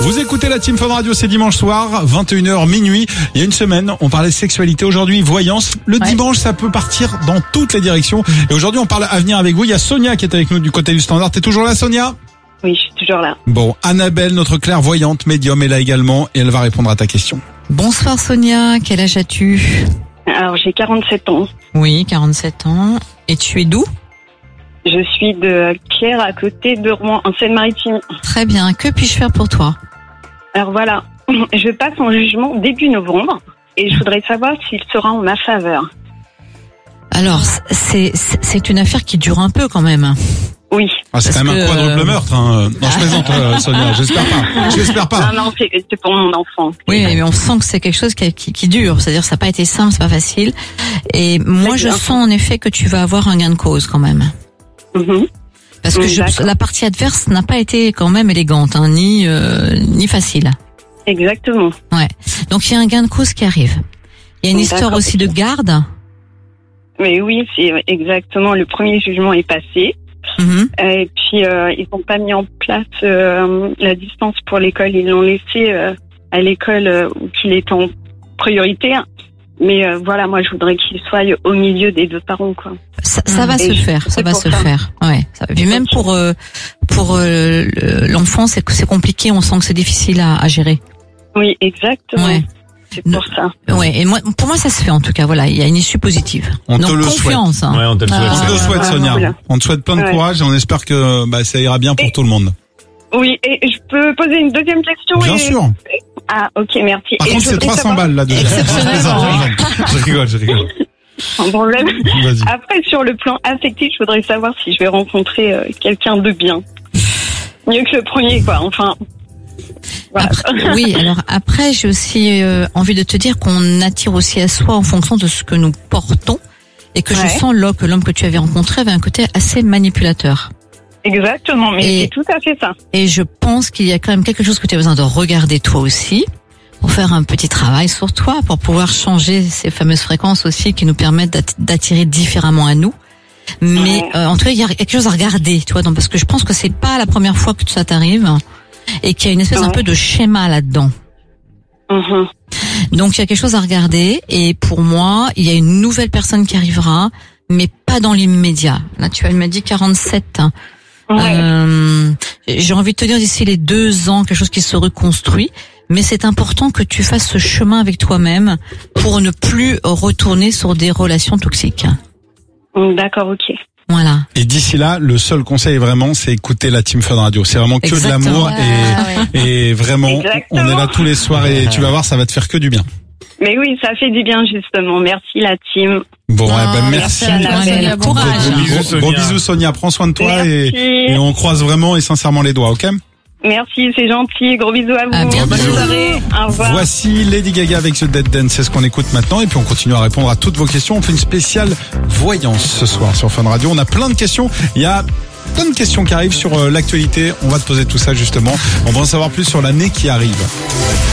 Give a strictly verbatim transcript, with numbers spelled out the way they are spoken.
Vous écoutez la Team Fun Radio, c'est dimanche soir, vingt et une heures minuit. Il y a une semaine, on parlait sexualité. Aujourd'hui, voyance. Le ouais. dimanche, ça peut partir dans toutes les directions. Et aujourd'hui, on parle avenir avec vous. Il y a Sonia qui est avec nous du côté du standard. T'es toujours là, Sonia ? Oui, je suis toujours là. Bon, Annabelle, notre clairvoyante médium, est là également et elle va répondre à ta question. Bonsoir Sonia, quel âge as-tu ? Alors, j'ai quarante-sept ans. Oui, quarante-sept ans. Et tu es d'où ? Je suis de Pierre, à côté de Rouen, en Seine-Maritime. Très bien, que puis-je faire pour toi ? Alors voilà, je passe en jugement début novembre et je voudrais savoir s'il sera en ma faveur. Alors, c'est c'est une affaire qui dure un peu quand même. Oui. Ah, c'est quand même que... un quadruple meurtre. Hein. Non, je plaisante, euh, Sonia. J'espère pas. J'espère pas. Non, non, c'est pour mon enfant. Oui, mais on sent que c'est quelque chose qui, qui, qui dure. C'est-à-dire, ça n'a pas été simple, c'est pas facile. Et moi, je sens en effet que tu vas avoir un gain de cause quand même. Mm-hmm. Parce que je, la partie adverse n'a pas été quand même élégante, hein, ni euh, ni facile. Exactement. Ouais. Donc il y a un gain de cause qui arrive. Il y a une D'accord. histoire aussi de garde. Mais oui, c'est exactement. Le premier jugement est passé. Mmh. Et puis euh, ils n'ont pas mis en place euh, la distance pour l'école. Ils l'ont laissé euh, à l'école euh, où qu'il est en priorité. Mais euh, voilà, moi je voudrais qu'il soit au milieu des deux parents, quoi. Ça, ça va Et se faire, ça va se ça. faire. Ouais. Ça, puis même pour euh, pour euh, l'enfant, c'est c'est compliqué. On sent que c'est difficile à, à gérer. Oui, exactement. Ouais. C'est pour ça. Ouais. Et moi, pour moi, ça se fait en tout cas. Voilà, il y a une issue positive. On Donc, te le confiance, souhaite. Hein. Ouais, on te le souhaite. Ah, on te le souhaite, Sonia. Voilà. On te souhaite plein de ouais. courage et on espère que bah, ça ira bien pour et, tout le monde. Oui. Et je peux poser une deuxième question ? Bien et... sûr. Ah, ok, merci. Par et contre, c'est trois cents balles, là, déjà. Je rigole, je rigole. Sans problème. Vas-y. Après, sur le plan affectif, je voudrais savoir si je vais rencontrer euh, quelqu'un de bien. Mieux que le premier, quoi. Enfin. Voilà. Après, oui, alors après, j'ai aussi euh, envie de te dire qu'on attire aussi à soi en fonction de ce que nous portons et que ouais. je sens là que l'homme que tu avais rencontré avait un côté assez manipulateur. Exactement, mais et, c'est tout à fait ça. Et je pense qu'il y a quand même quelque chose que tu as besoin de regarder toi aussi, pour faire un petit travail sur toi, pour pouvoir changer ces fameuses fréquences aussi qui nous permettent d'attirer différemment à nous. Mais ouais. euh, en tout cas, il y a quelque chose à regarder, tu vois, donc, parce que je pense que c'est pas la première fois que ça t'arrive et qu'il y a une espèce ouais. un peu de schéma là-dedans. Mm-hmm. Donc il y a quelque chose à regarder et pour moi, il y a une nouvelle personne qui arrivera, mais pas dans l'immédiat. Là, tu m'as dit quarante-sept. Hein. Ouais. Euh, j'ai envie de te dire d'ici les deux ans, quelque chose qui se reconstruit, mais c'est important que tu fasses ce chemin avec toi-même pour ne plus retourner sur des relations toxiques. D'accord, ok. Voilà. Et d'ici là, le seul conseil vraiment, c'est écouter la Team Fun Radio. C'est vraiment que Exactement. de l'amour et, ah, ouais. et vraiment, Exactement. on est là tous les soirs et tu vas voir, ça va te faire que du bien. Mais oui, ça fait du bien justement. Merci la team. Bon, oh, eh ben merci. merci Sonia, courage. Gros bisous, Sonia. Gros bisous Sonia. Prends soin de toi et, et on croise vraiment et sincèrement les doigts, ok ? Merci, c'est gentil. Gros bisous à vous. À Bonne soirée. Au revoir. Voici Lady Gaga avec The Dead Dance. C'est ce qu'on écoute maintenant et puis on continue à répondre à toutes vos questions. On fait une spéciale voyance ce soir sur Fun Radio. On a plein de questions. Il y a plein de questions qui arrivent sur l'actualité. On va te poser tout ça justement. On va en savoir plus sur l'année qui arrive.